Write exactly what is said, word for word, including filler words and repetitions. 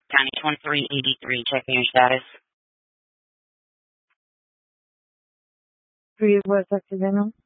County twenty-three eighty-three, checking your status. For you, what's accidental?